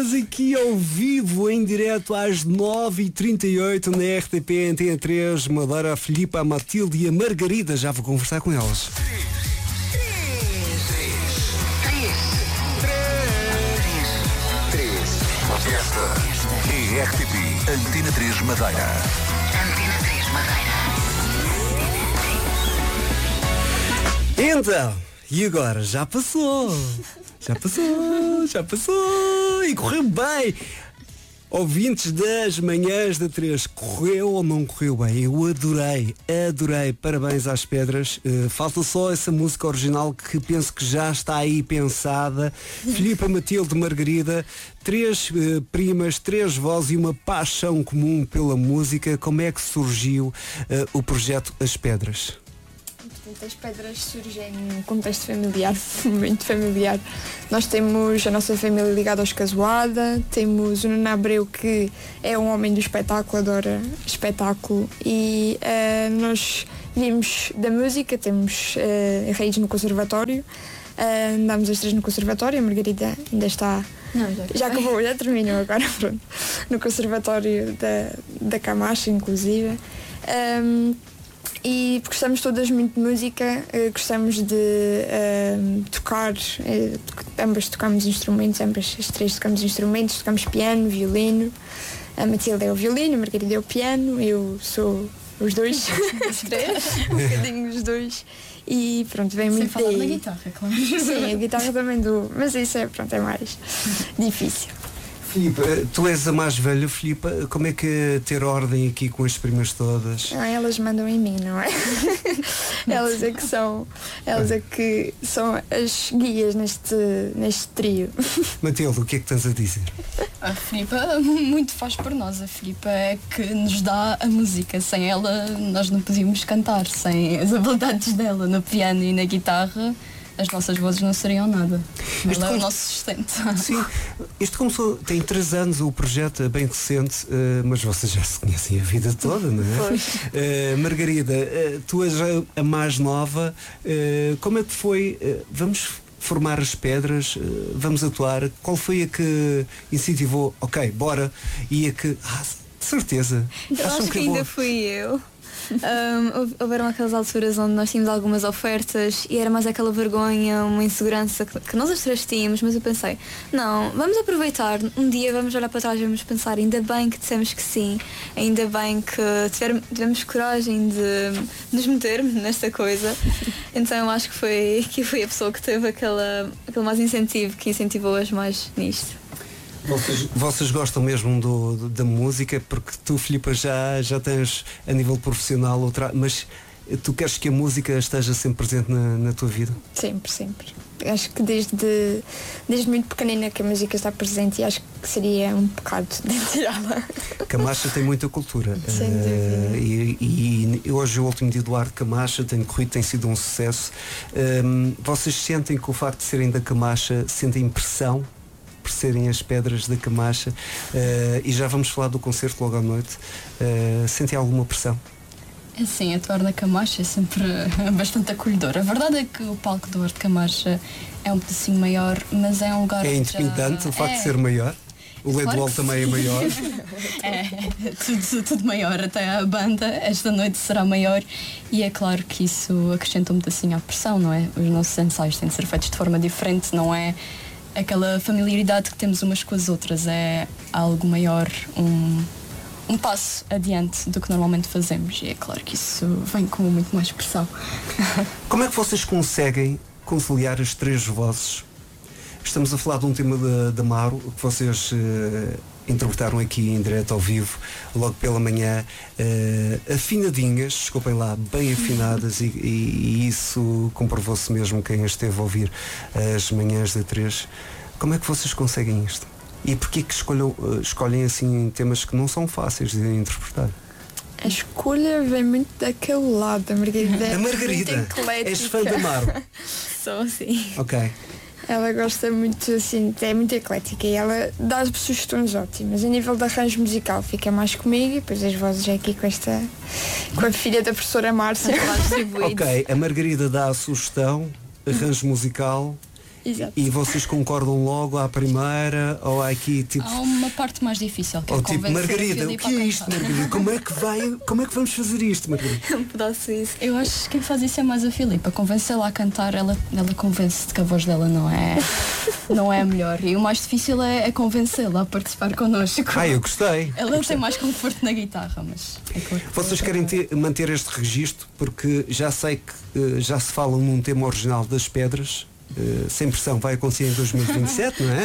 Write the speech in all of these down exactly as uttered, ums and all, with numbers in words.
Pedras aqui ao vivo, em direto às nove e trinta e oito na R T P Antena três, Madeira, a Filipa, a Matilde e a Margarida. Já vou conversar com elas. Esta é R T P Antena três Madeira. Antena três Madeira. Então, e agora? Já passou. Já passou, já passou. E correu bem. Ouvintes das manhãs da três, correu ou não correu bem? Eu adorei, adorei. Parabéns às Pedras. Uh, falta só essa música original que penso que já está aí pensada. Filipa, Matilde, Margarida, três uh, primas, três vozes e uma paixão comum pela música. Como é que surgiu uh, o projeto As Pedras? As Pedras surgem num contexto familiar, muito familiar. Nós temos a nossa família ligada aos Casoada, temos o Nuno Abreu, que é um homem do espetáculo, adora espetáculo, e uh, nós vimos da música, temos uh, raízes no conservatório, uh, andámos as três no conservatório, a Margarida ainda está... Não, já, já acabou, já terminou agora, pronto, no conservatório da, da Camacha, inclusive. Um, E gostamos todas muito de música, gostamos de uh, tocar, uh, ambas tocamos instrumentos, ambas as três tocamos instrumentos, tocamos piano, violino, a Matilde é o violino, a Margarida é o piano, eu sou os dois, os três, um bocadinho os dois, e pronto, vem muito falar daí. da guitarra, claro. Sim, a guitarra também do, mas isso é, pronto, é mais difícil. Filipa, tu és a mais velha, Filipa, como é que é ter ordem aqui com as primas todas? Não, elas mandam em mim, não é? Elas é que são, elas é que são as guias neste, neste trio. Matilde, o que é que tens a dizer? A Filipa muito faz por nós. A Filipa é que nos dá a música. Sem ela nós não podíamos cantar. Sem as habilidades dela no piano e na guitarra, as nossas vozes não seriam nada. Ela é o nosso sustento. Sim, isto começou, tem três anos, o projeto é bem recente, uh, mas vocês já se conhecem a vida toda, não é? Uh, Margarida, uh, tu és a, a mais nova, uh, como é que foi? Uh, vamos formar as Pedras, uh, vamos atuar. Qual foi a que incentivou? Ok, bora. E a que, ah, de certeza. Eu acho que, que ainda fui eu. Um, houveram aquelas alturas onde nós tínhamos algumas ofertas e era mais aquela vergonha, uma insegurança que, que nós as três tínhamos, mas eu pensei, não, vamos aproveitar, um dia vamos olhar para trás e vamos pensar, ainda bem que dissemos que sim, ainda bem que tiver, tivemos coragem de nos metermos nesta coisa. Então eu acho que foi, que foi a pessoa que teve aquela, aquele mais incentivo, que incentivou-as mais nisto. Vocês, vocês gostam mesmo do, do, da música, porque tu, Filipa, já, já tens a nível profissional outra, mas tu queres que a música esteja sempre presente na, na tua vida? Sempre, sempre. Acho que desde, desde muito pequenina que a música está presente e acho que seria um pecado de tirá-la. Camacha tem muita cultura. Sem dúvida. Uh, e, e hoje o último dia do Arte Camacha tem corrido, tem sido um sucesso. Um, vocês sentem que o facto de serem da Camacha, sentem pressão por serem as Pedras da Camacha, uh, e já vamos falar do concerto logo à noite. Uh, sentem alguma pressão? Sim, atuar na Camacha é sempre bastante acolhedor. A verdade é que o palco do Arte Camacha é um pedacinho maior, mas é um lugar... É intimidante já... o facto é... de ser maior? O L E D claro Wall também é maior? É, tudo, tudo maior, até a banda esta noite será maior e é claro que isso acrescenta um pedacinho à pressão, não é? Os nossos ensaios têm de ser feitos de forma diferente, não é aquela familiaridade que temos umas com as outras, é algo maior, um, um passo adiante do que normalmente fazemos e é claro que isso vem com muito mais pressão. Como é que vocês conseguem conciliar as três vozes? Estamos a falar de um tema da, da Maro, que vocês uh, interpretaram aqui em direto ao vivo, logo pela manhã, uh, afinadinhas, desculpem lá, bem afinadas, e, e, e isso comprovou-se mesmo quem esteve a ouvir as manhãs da três. Como é que vocês conseguem isto? E porquê que escolham, uh, escolhem assim temas que não são fáceis de interpretar? A escolha vem muito daquele lado, a Margarida. A Margarida? És fã da Maro? Sou, sim. Ok. Ela gosta muito, assim, é muito eclética e ela dá sugestões ótimas. A nível de arranjo musical fica mais comigo e depois as vozes é aqui com esta, com a filha da professora Márcia. Ok, a Margarida dá a sugestão, arranjo musical Exato. E vocês concordam logo à primeira ou há aqui tipo... Há uma parte mais difícil, que é Ou tipo, convencer a Margarida, o Filipe que a é isto, cantar. Margarida? Como é que vai, como é que vamos fazer isto, Margarida? Um pedaço disso. Eu acho que quem faz isso é mais a Filipa. Convencê-la a cantar, ela, ela convence de que a voz dela não é, não é a melhor. E o mais difícil é, é convencê-la a participar connosco. Ah, eu gostei. Ela tem mais conforto na guitarra, mas... É claro que Vocês ela- querem ter- manter este registro porque já sei que eh, já se fala num tema original das pedras. Uh, sem pressão, vai acontecer em dois mil e vinte e sete, não é?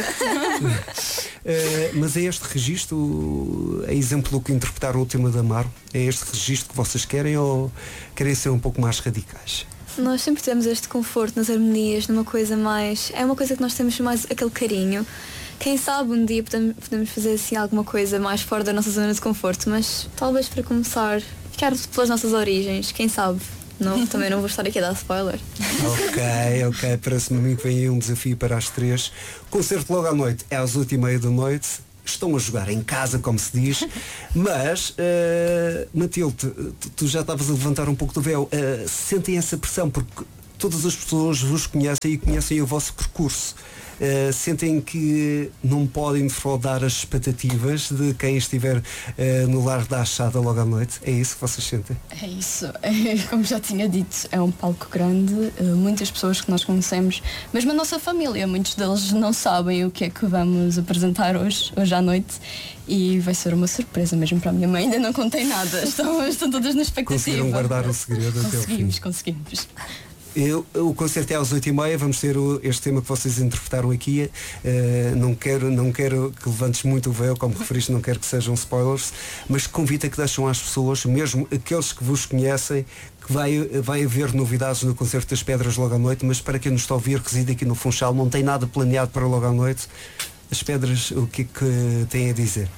uh, mas é este registro, é exemplo do que interpretaram o tema da Amaro? É este registro que vocês querem ou querem ser um pouco mais radicais? Nós sempre temos este conforto nas harmonias, numa coisa mais... É uma coisa que nós temos mais aquele carinho. Quem sabe um dia podemos, podemos fazer assim alguma coisa mais fora da nossa zona de conforto, mas talvez para começar, ficar pelas nossas origens, quem sabe? Não, também não vou estar aqui a dar spoiler. Ok, ok, parece-me a mim que vem aí um desafio para as três. Concerto logo à noite, é às oito e meia da noite. Estão a jogar em casa, como se diz. Mas, uh, Matilde, tu, tu já estavas a levantar um pouco do véu. Uh, sentem essa pressão, porque todas as pessoas vos conhecem e conhecem o vosso percurso. Uh, sentem que não podem defraudar as expectativas de quem estiver uh, no lar da Achada logo à noite. É isso que vocês sentem? É isso, é, como já tinha dito, é um palco grande, eh, muitas pessoas que nós conhecemos, mesmo a nossa família, muitos deles não sabem o que é que vamos apresentar hoje, hoje à noite, e vai ser uma surpresa mesmo para a minha mãe, ainda não contei nada, estão, estão todas na expectativa. Conseguiram guardar o segredo até o fim. Conseguimos, conseguimos. Eu, o concerto é às oito e meia, vamos ter o, este tema que vocês interpretaram aqui. Uh, não, quero, não quero que levantes muito o véu, como referiste, não quero que sejam spoilers, mas convite a que deixam às pessoas, mesmo aqueles que vos conhecem, que vai, vai haver novidades no Concerto das Pedras logo à noite, mas para quem nos está a ouvir, reside aqui no Funchal, não tem nada planeado para logo à noite. As pedras, o que é que têm a dizer?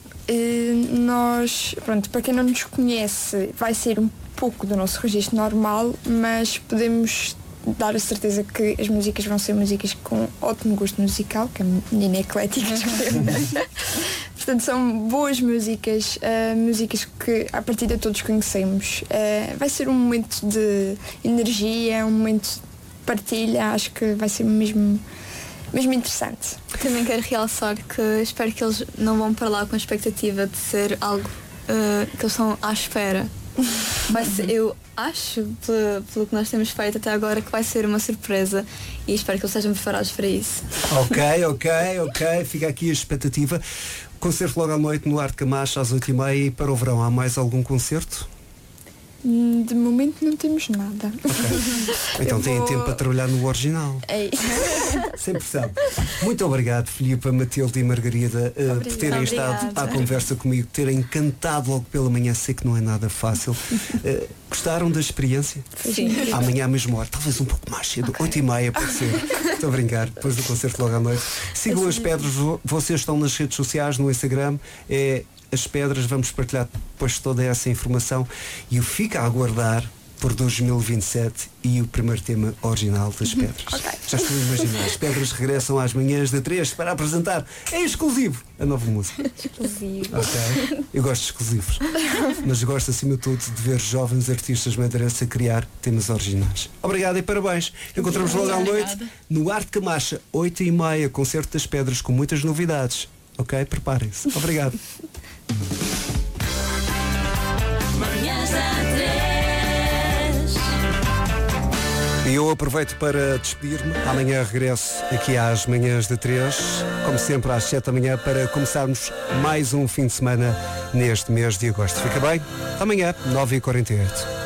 Uh, nós, pronto, para quem não nos conhece, vai ser um pouco do nosso registro normal, mas podemos dar a certeza que as músicas vão ser músicas com ótimo gosto musical, que a menina é eclética. Portanto, são boas músicas, uh, músicas que à partida todos conhecemos. Uh, vai ser um momento de energia, um momento de partilha, acho que vai ser mesmo mesmo interessante. Também quero realçar que espero que eles não vão para lá com a expectativa de ser algo uh, que eles estão à espera. Vai ser, eu acho, pelo, pelo que nós temos feito até agora, que vai ser uma surpresa e espero que eles estejam preparados para isso. Ok, ok, ok, fica aqui a expectativa. Concerto logo à noite no Arte Camacho às oito e meia. E para o verão, há mais algum concerto? De momento não temos nada. Okay. Então têm vou... tempo para trabalhar no original. É isso. Sem pressão. Muito obrigado, Filipe, Matilde e Margarida, uh, por terem Obrigada. estado à conversa comigo, terem cantado logo pela manhã. Sei que não é nada fácil. Uh, gostaram da experiência? Sim. Amanhã à mesma hora, talvez um pouco mais cedo, Okay. oito e meia pode ser. Estou a brincar, depois do concerto logo à noite. Sigam as pedras, vocês estão nas redes sociais, no Instagram, é As Pedras, vamos partilhar depois toda essa informação e eu fico a aguardar por dois mil e vinte e sete e o primeiro tema original das Pedras. Okay. Já estou a imaginar, as Pedras regressam às manhãs da três para apresentar em exclusivo a nova música. Exclusivo. Ok? Eu gosto de exclusivos, mas gosto acima de tudo de ver jovens artistas madeirenses a criar temas originais. Obrigado e parabéns. Encontramos logo à noite Obrigada. no Arte Camacha, oito e meia, Concerto das Pedras com muitas novidades. Ok? Preparem-se. Obrigado. E eu aproveito para despedir-me. Amanhã regresso aqui às manhãs de três, como sempre às sete da manhã, para começarmos mais um fim de semana neste mês de agosto. Fica bem? Amanhã, nove e quarenta e oito.